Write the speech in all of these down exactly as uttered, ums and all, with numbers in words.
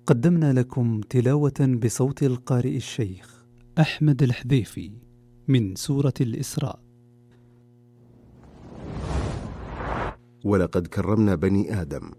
قدمنا لكم تلاوة بصوت القارئ الشيخ أحمد الحذيفي من سورة الإسراء. ولقد كرمنا بني آدم.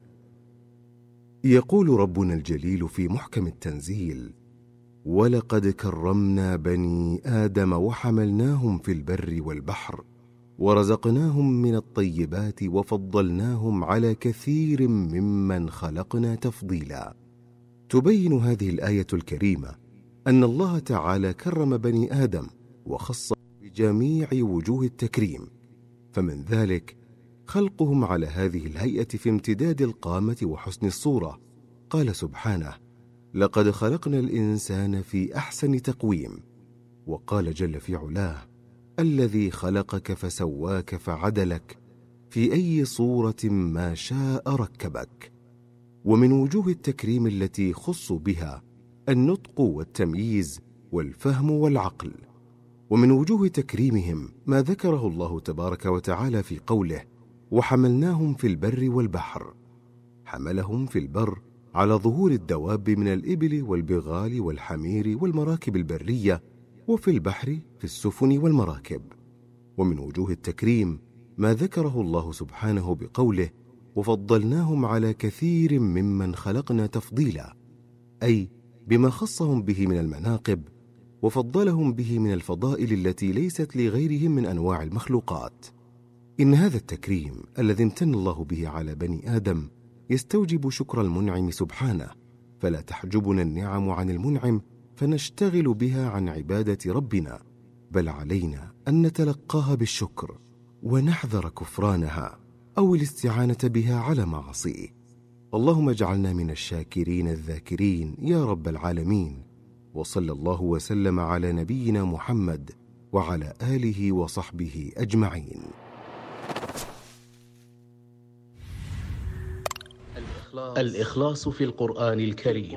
يقول ربنا الجليل في محكم التنزيل: ولقد كرمنا بني آدم وحملناهم في البر والبحر ورزقناهم من الطيبات وفضلناهم على كثير ممن خلقنا تفضيلا. تبين هذه الآية الكريمة أن الله تعالى كرم بني آدم وخص بجميع وجوه التكريم، فمن ذلك خلقهم على هذه الهيئة في امتداد القامة وحسن الصورة. قال سبحانه: لقد خلقنا الإنسان في أحسن تقويم. وقال جل في علاه: الذي خلقك فسواك فعدلك في أي صورة ما شاء ركبك. ومن وجوه التكريم التي خصوا بها النطق والتمييز والفهم والعقل. ومن وجوه تكريمهم ما ذكره الله تبارك وتعالى في قوله: وحملناهم في البر والبحر. حملهم في البر على ظهور الدواب من الإبل والبغال والحمير والمراكب البرية، وفي البحر في السفن والمراكب. ومن وجوه التكريم ما ذكره الله سبحانه بقوله: وفضلناهم على كثير ممن خلقنا تفضيلا، أي بما خصهم به من المناقب وفضلهم به من الفضائل التي ليست لغيرهم من أنواع المخلوقات. إن هذا التكريم الذي امتن الله به على بني آدم يستوجب شكر المنعم سبحانه، فلا تحجبنا النعم عن المنعم فنشتغل بها عن عبادة ربنا، بل علينا أن نتلقاها بالشكر ونحذر كفرانها أو الاستعانة بها على معاصيه. اللهم اجعلنا من الشاكرين الذاكرين يا رب العالمين. وصلى الله وسلم على نبينا محمد وعلى آله وصحبه أجمعين. الإخلاص في القرآن الكريم.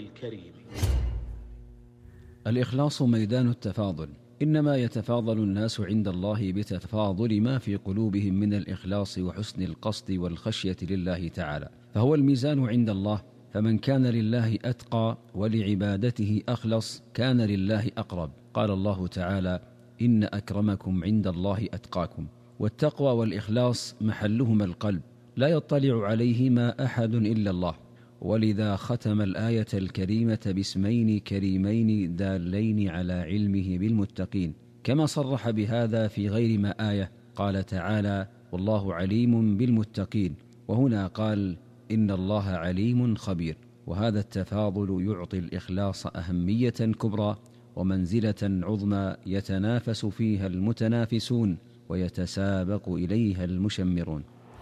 الإخلاص ميدان التفاضل، إنما يتفاضل الناس عند الله بتفاضل ما في قلوبهم من الإخلاص وحسن القصد والخشية لله تعالى، فهو الميزان عند الله. فمن كان لله أتقى ولعبادته أخلص كان لله أقرب. قال الله تعالى: إن أكرمكم عند الله أتقاكم. والتقوى والإخلاص محلهما القلب، لا يطلع عليهما أحد إلا الله. ولذا ختم الآية الكريمة باسمين كريمين دالين على علمه بالمتقين، كما صرح بهذا في غير ما آية. قال تعالى: والله عليم بالمتقين، وهنا قال: إن الله عليم خبير. وهذا التفاضل يعطي الإخلاص أهمية كبرى ومنزلة عظمى يتنافس فيها المتنافسون ويتسابق إليها المشمرون.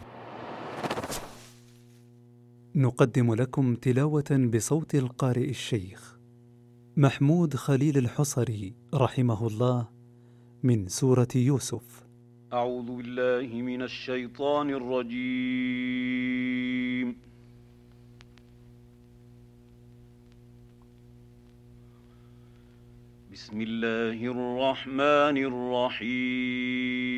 نقدم لكم تلاوة بصوت القارئ الشيخ محمود خليل الحصري رحمه الله من سورة يوسف. أعوذ بالله من الشيطان الرجيم. بسم الله الرحمن الرحيم.